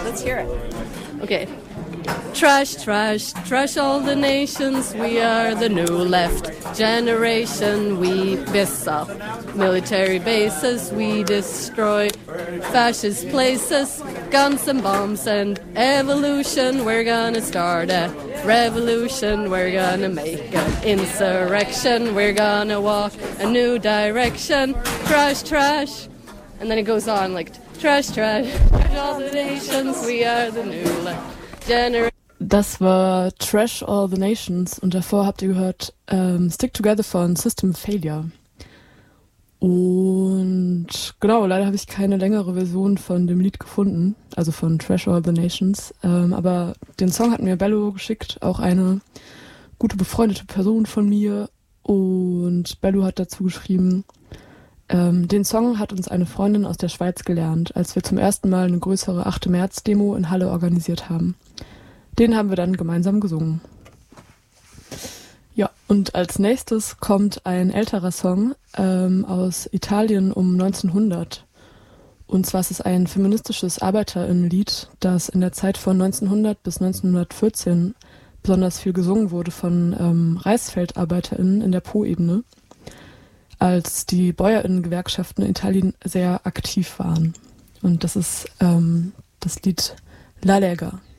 Let's hear it. Okay. Trash, trash, trash all the nations. We are the new left generation. We piss up military bases. We destroy fascist places. Guns and bombs and evolution. We're gonna start a revolution. We're gonna make an insurrection. We're gonna walk a new direction. Trash, trash. And then it goes on like trash, trash, trash all the nations. We are the new left. Das war Trash All the Nations und davor habt ihr gehört Stick Together von System Failure. Und genau, leider habe ich keine längere Version von dem Lied gefunden, also von Trash All the Nations. Aber den Song hat mir Bello geschickt, auch eine gute befreundete Person von mir. Und Bello hat dazu geschrieben, den Song hat uns eine Freundin aus der Schweiz gelernt, als wir zum ersten Mal eine größere 8. März-Demo in Halle organisiert haben. Den haben wir dann gemeinsam gesungen. Ja, und als nächstes kommt ein älterer Song aus Italien um 1900. Und zwar ist es ein feministisches ArbeiterInnenlied, das in der Zeit von 1900 bis 1914 besonders viel gesungen wurde von ReisfeldarbeiterInnen in der Po-Ebene, als die BäuerInnen-Gewerkschaften in Italien sehr aktiv waren. Und das ist das Lied La Lega.